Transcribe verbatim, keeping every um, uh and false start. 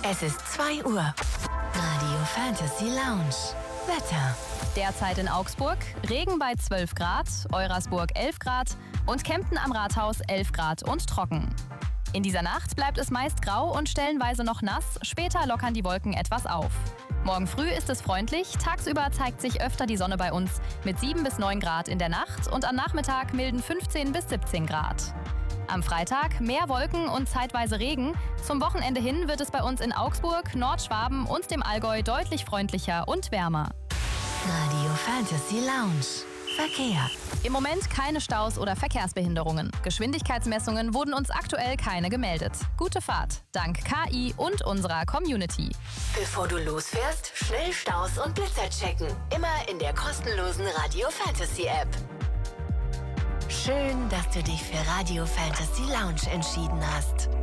Es ist zwei Uhr. Radio Fantasy Lounge. Wetter. Derzeit in Augsburg Regen bei zwölf Grad, Eurasburg elf Grad und Kempten am Rathaus elf Grad und trocken. In dieser Nacht bleibt es meist grau und stellenweise noch nass, später lockern die Wolken etwas auf. Morgen früh ist es freundlich, tagsüber zeigt sich öfter die Sonne bei uns mit sieben bis neun Grad in der Nacht und am Nachmittag milden fünfzehn bis siebzehn Grad. Am Freitag mehr Wolken und zeitweise Regen. Zum Wochenende hin wird es bei uns in Augsburg, Nordschwaben und dem Allgäu deutlich freundlicher und wärmer. Radio Fantasy Lounge. Verkehr. Im Moment keine Staus oder Verkehrsbehinderungen. Geschwindigkeitsmessungen wurden uns aktuell keine gemeldet. Gute Fahrt, dank K I und unserer Community. Bevor du losfährst, schnell Staus und Blitzer checken. Immer in der kostenlosen Radio Fantasy App. Schön, dass du dich für Radio Fantasy Lounge entschieden hast.